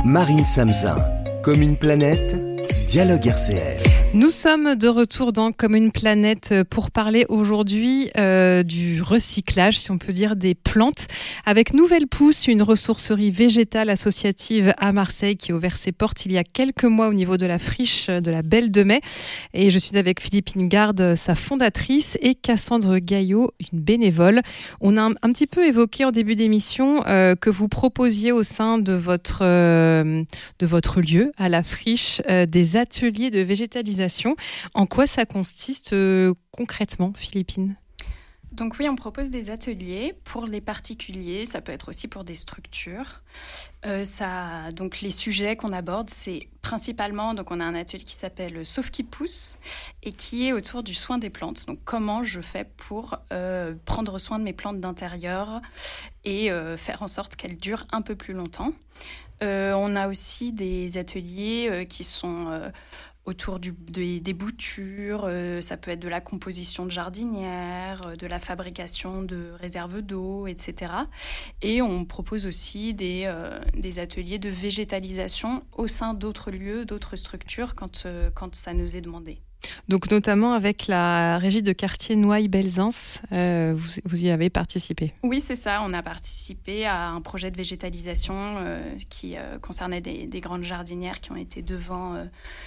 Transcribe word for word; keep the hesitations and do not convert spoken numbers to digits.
Marine Samzin, Comme une planète, Dialogue R C F. Nous sommes de retour dans Comme une planète pour parler aujourd'hui euh, du recyclage, si on peut dire, des plantes, avec Nouvelle Pousse, une ressourcerie végétale associative à Marseille qui a ouvert ses portes il y a quelques mois au niveau de la friche de la Belle de Mai. Et je suis avec Philippine Garde, sa fondatrice, et Cassandre Gaillot, une bénévole. On a un, un petit peu évoqué en début d'émission euh, que vous proposiez au sein de votre, euh, de votre lieu, à la friche, euh, des ateliers de végétalisation. En quoi ça consiste euh, concrètement, Philippine ? Donc oui, on propose des ateliers pour les particuliers, ça peut être aussi pour des structures. Euh, ça, donc les sujets qu'on aborde, c'est principalement, donc on a un atelier qui s'appelle Sauf qui pousse et qui est autour du soin des plantes. Donc comment je fais pour euh, prendre soin de mes plantes d'intérieur et euh, faire en sorte qu'elles durent un peu plus longtemps. Euh, on a aussi des ateliers euh, qui sont euh, autour du, des, des boutures, euh, ça peut être de la composition de jardinières, euh, de la fabrication de réserves d'eau, et cetera. Et on propose aussi des, euh, des ateliers de végétalisation au sein d'autres lieux, d'autres structures quand, euh, quand ça nous est demandé. Donc notamment avec la régie de quartier Noailles-Belzins, euh, vous, vous y avez participé. Oui, c'est ça. On a participé à un projet de végétalisation euh, qui euh, concernait des, des grandes jardinières qui ont été devant... Euh,